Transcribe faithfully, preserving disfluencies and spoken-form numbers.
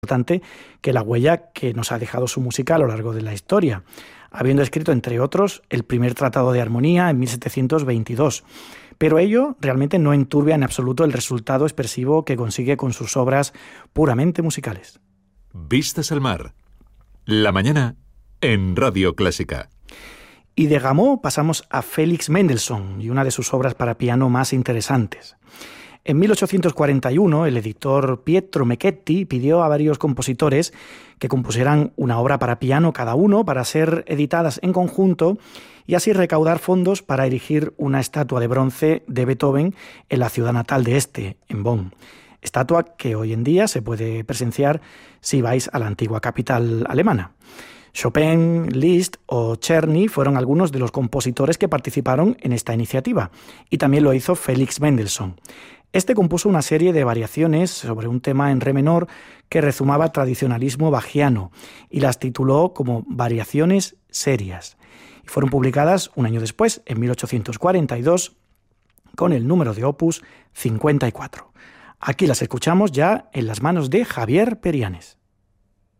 importante que la huella que nos ha dejado su música a lo largo de la historia, habiendo escrito, entre otros, el primer tratado de armonía en mil setecientos veintidós. Pero ello realmente no enturbia en absoluto el resultado expresivo que consigue con sus obras puramente musicales. Vistas al mar. La mañana en Radio Clásica. Y de Gameau pasamos a Félix Mendelssohn y una de sus obras para piano más interesantes. En mil ochocientos cuarenta y uno, el editor Pietro Mecchetti pidió a varios compositores que compusieran una obra para piano cada uno para ser editadas en conjunto y así recaudar fondos para erigir una estatua de bronce de Beethoven en la ciudad natal de este, en Bonn. Estatua que hoy en día se puede presenciar si vais a la antigua capital alemana. Chopin, Liszt o Czerny fueron algunos de los compositores que participaron en esta iniciativa, y también lo hizo Félix Mendelssohn. Este compuso una serie de variaciones sobre un tema en re menor que rezumaba tradicionalismo bachiano y las tituló como Variaciones serias. Y fueron publicadas un año después, en mil ochocientos cuarenta y dos, con el número de opus cincuenta y cuatro. Aquí las escuchamos ya en las manos de Javier Perianes.